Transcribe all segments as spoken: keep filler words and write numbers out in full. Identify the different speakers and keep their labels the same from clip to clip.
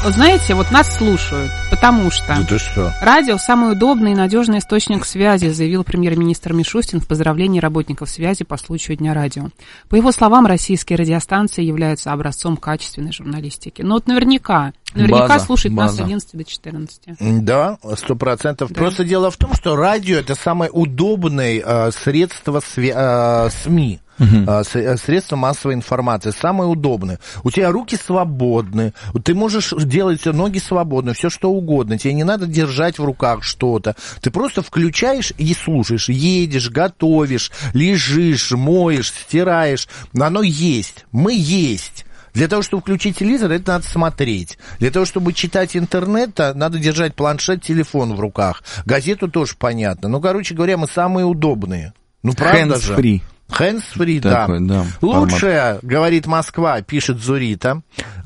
Speaker 1: Вот знаете, вот нас слушают, потому что...
Speaker 2: Ну ты что?
Speaker 1: Радио – самый удобный и надежный источник связи, заявил премьер-министр Мишустин в поздравлении работников связи по случаю Дня радио. По его словам, российские радиостанции являются образцом качественной журналистики. Но вот наверняка, наверняка
Speaker 2: база,
Speaker 1: слушает
Speaker 2: база.
Speaker 1: нас с одиннадцати до четырнадцати.
Speaker 2: Да, сто процентов.
Speaker 1: Да.
Speaker 2: Просто дело в том, что радио – это самое удобное э, средство свя- э, СМИ. Uh-huh. Средства массовой информации, самые удобные. У тебя руки свободны, ты можешь делать ноги свободны, все что угодно. Тебе не надо держать в руках что-то. Ты просто включаешь и слушаешь. Едешь, готовишь, лежишь, моешь, стираешь. Оно есть. Мы есть. Для того, чтобы включить телевизор, это надо смотреть. Для того, чтобы читать интернет, надо держать планшет, телефон в руках. Газету тоже понятно. Ну, короче говоря, мы самые удобные. Ну, правда же.
Speaker 3: Hands-free.
Speaker 2: Hands-free, да.
Speaker 3: да.
Speaker 2: Лучшее, говорит Москва, пишет Зурита.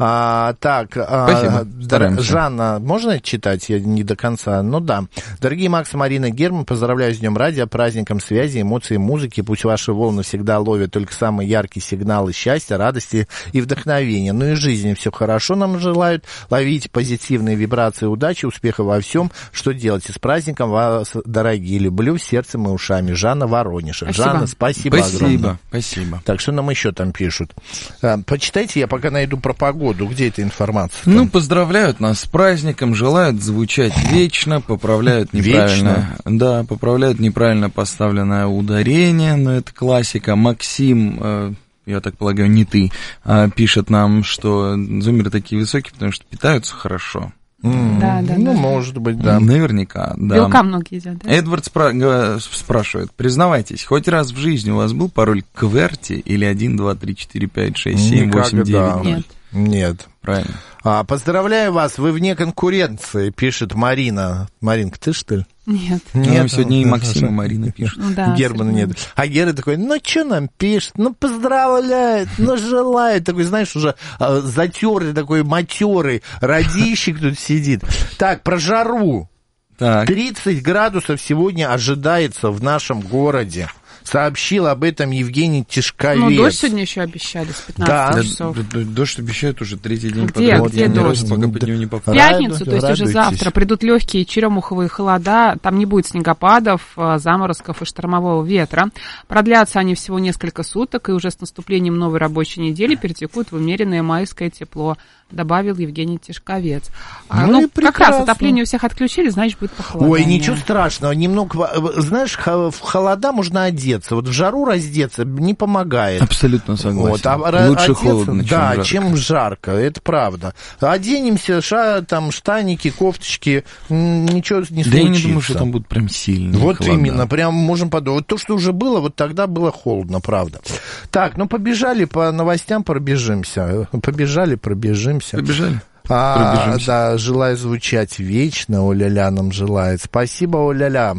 Speaker 2: А, так, а, дор- Жанна, можно читать? Я не до конца. Ну да. Дорогие Макс, Марина, Герман, поздравляю с Днем радио, праздником связи, эмоций, музыки. Пусть ваши волны всегда ловят только самые яркие сигналы счастья, радости и вдохновения. Ну и в жизни все хорошо нам желают. Ловить позитивные вибрации, удачи, успеха во всем. Что делать? И с праздником вас, дорогие, люблю сердцем и ушами. Жанна Воронеж.
Speaker 1: Спасибо.
Speaker 2: Жанна, спасибо.
Speaker 3: Спасибо, спасибо.
Speaker 2: Так, что нам еще там пишут? Почитайте, я пока найду про погоду. Где эта информация?
Speaker 3: Ну, поздравляют нас с праздником, желают звучать вечно, поправляют неправильно...
Speaker 2: Вечно?
Speaker 3: Да, поправляют неправильно поставленное ударение, но это классика. Максим... Э, я так полагаю, не ты, а, пишет нам, что зумеры такие высокие, потому что питаются хорошо.
Speaker 2: Mm,
Speaker 1: да, да,
Speaker 2: ну,
Speaker 1: да.
Speaker 2: может быть, да.
Speaker 3: Наверняка, да.
Speaker 1: Белка много едят, да?
Speaker 3: Эдвард спра- спрашивает, признавайтесь, хоть раз в жизни у вас был пароль КВЕРТИ или один, два, три, четыре, пять, шесть, семь, восемь, девять?
Speaker 1: Нет.
Speaker 2: Нет.
Speaker 3: Правильно.
Speaker 2: А, поздравляю вас, вы вне конкуренции, пишет Марина. Маринка, ты что ли?
Speaker 1: Нет.
Speaker 3: Нет. Ну, сегодня и Максим, и Марина пишут.
Speaker 1: Ну, да,
Speaker 2: Германа нет. А Гера такой, ну, что нам пишет? Ну, поздравляет, ну, желает. Такой, знаешь, уже а, затертый, такой матерый радищик тут сидит. Так, про жару.
Speaker 3: Так.
Speaker 2: тридцать градусов сегодня ожидается в нашем городе. Сообщил об этом Евгений Тишковец.
Speaker 1: Ну, дождь сегодня еще обещали с пятнадцати
Speaker 2: Да.
Speaker 1: часов.
Speaker 3: Д- д- Дождь обещают уже третий день
Speaker 1: Где?
Speaker 3: подряд.
Speaker 1: Где
Speaker 3: Я ни
Speaker 1: дождь?
Speaker 3: разу пока под него не
Speaker 1: В
Speaker 3: попал.
Speaker 1: пятницу, то есть
Speaker 2: Радуйтесь.
Speaker 1: уже завтра, придут легкие черемуховые холода, там не будет снегопадов, заморозков и штормового ветра. Продлятся они всего несколько суток, и уже с наступлением новой рабочей недели перетекут в умеренное майское тепло, добавил Евгений Тишковец. А,
Speaker 2: Ну
Speaker 1: ну,
Speaker 2: и
Speaker 1: как
Speaker 2: прекрасно.
Speaker 1: раз отопление у всех отключили, значит, будет похолодание.
Speaker 2: Ой, ничего страшного, немного, знаешь, х- в холода можно одеться, вот в жару раздеться не помогает.
Speaker 3: Абсолютно согласен.
Speaker 2: Вот, а
Speaker 3: Лучше
Speaker 2: одеться,
Speaker 3: холодно, чем
Speaker 2: да,
Speaker 3: жарко.
Speaker 2: чем жарко, это правда. Оденемся, ша, там, штаники, кофточки, м, ничего не случится.
Speaker 3: Да я не думаю, что там будут прям сильные
Speaker 2: Вот
Speaker 3: холода.
Speaker 2: именно, прям можем подумать. Вот то, что уже было, вот тогда было холодно, правда. Так, ну побежали по новостям, пробежимся. Побежали, пробежимся.
Speaker 3: Побежали?
Speaker 2: А,
Speaker 3: Пробежимся.
Speaker 2: да, желаю звучать вечно, Оля-ля нам желает. Спасибо, Оля-ля.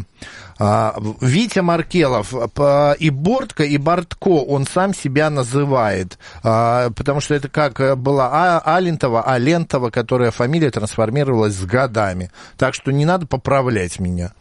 Speaker 2: А, Витя Маркелов, по- и Бортко, и Бортко, он сам себя называет, а, потому что это как была а, Алентова, Алентова, которая фамилия трансформировалась с годами. Так что не надо поправлять меня.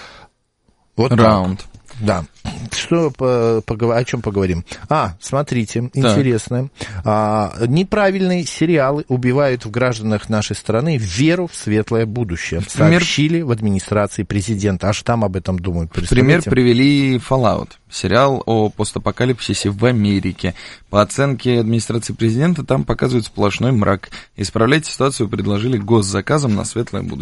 Speaker 2: Вот так.
Speaker 3: Раунд.
Speaker 2: Да. Что, по, поговор- о чем поговорим? А, смотрите, интересно. А, неправильные сериалы убивают в гражданах нашей страны веру в светлое будущее. Сообщили в администрации президента. Аж там об этом думают.
Speaker 3: Пример
Speaker 2: Представляете?
Speaker 3: привели Fallout, сериал о постапокалипсисе в Америке. По оценке администрации президента, там показывают сплошной мрак. Исправлять ситуацию предложили госзаказом на светлое будущее.